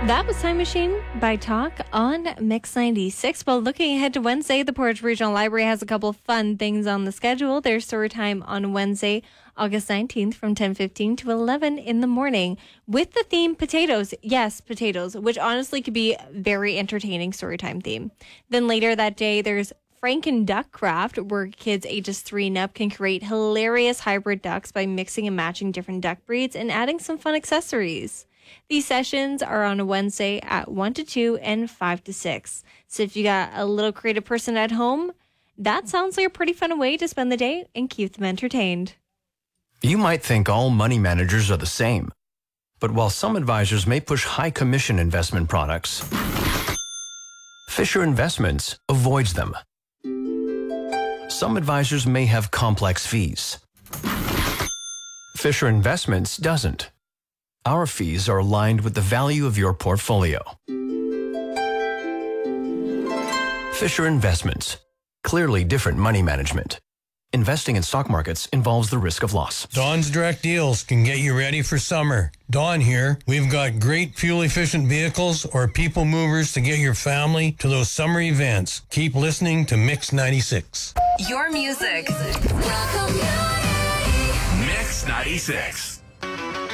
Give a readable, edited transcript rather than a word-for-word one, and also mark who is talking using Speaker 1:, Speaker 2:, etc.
Speaker 1: That was Time Machine by Talk on Mix 96. Well, looking ahead to Wednesday, the Portage Regional Library has a couple fun things on the schedule. There's story time on Wednesday, August 19th from 10:15 to 11 in the morning with the theme potatoes. Yes, potatoes, which honestly could be a very entertaining story time theme. Then later that day, there's Franken Duck Craft, where kids ages 3 and up can create hilarious hybrid ducks by mixing and matching different duck breeds and adding some fun accessories. These sessions are on a Wednesday at 1 to 2 and 5 to 6. So if you got a little creative person at home, that sounds like a pretty fun way to spend the day and keep them entertained.
Speaker 2: You might think all money managers are the same. But while some advisors may push high commission investment products, Fisher Investments avoids them. Some advisors may have complex fees. Fisher Investments doesn't. Our fees are aligned with the value of your portfolio. Fisher Investments. Clearly different money management. Investing in stock markets involves the risk of loss.
Speaker 3: Dawn's Direct Deals can get you ready for summer. Dawn here. We've got great fuel-efficient vehicles or people movers to get your family to those summer events. Keep listening to Mix 96.
Speaker 4: Your music.
Speaker 5: Mix 96.